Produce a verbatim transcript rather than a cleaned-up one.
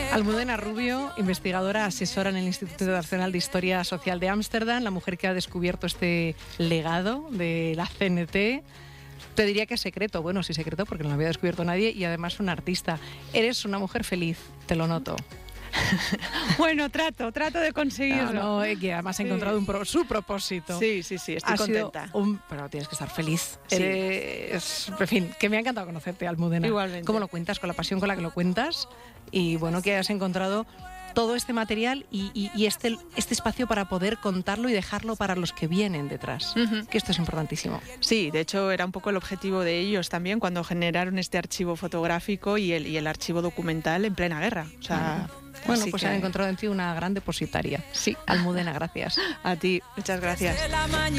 Almudena Rubio, investigadora asesora en el Instituto Nacional de Historia Social de Ámsterdam, la mujer que ha descubierto este legado de la C N T. Te diría que es secreto, bueno, sí secreto porque no lo había descubierto nadie, y además una artista. Eres una mujer feliz, te lo noto. Bueno, trato, trato de conseguirlo. No, no, eh, que además Sí. ha encontrado un pro, su propósito. Sí, sí, sí, estoy Ha sido contenta. un- pero tienes que estar feliz. Sí. Eres- en fin, que me ha encantado conocerte, Almudena. Igualmente. Cómo lo cuentas, con la pasión con la que lo cuentas, y bueno, que has encontrado todo este material y, y- y este, este espacio para poder contarlo y dejarlo para los que vienen detrás. Ujú. Que esto es importantísimo. Sí, de hecho era un poco el objetivo de ellos también cuando generaron este archivo fotográfico y el, y el archivo documental en plena guerra. O sea, Bueno, así pues que han encontrado en ti una gran depositaria. Sí. Almudena, gracias. A ti, muchas gracias. De la mañana.